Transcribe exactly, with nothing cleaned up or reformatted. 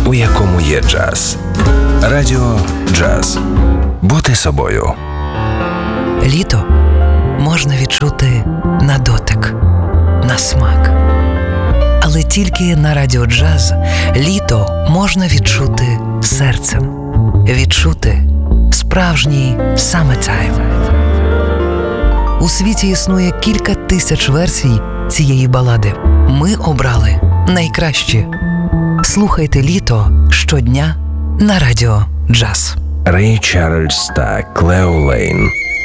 у якому є джаз. Радіо Джаз. Бути собою. Літо можна відчути на дотик, на смак. Але тільки на Радіо Джаз літо можна відчути серцем. Відчути справжній summertime. У світі існує кілька тисяч версій цієї балади. Ми обрали найкращі. Слухайте літо щодня на Радіо Джаз. Рей Чарльз та Клео Лейн.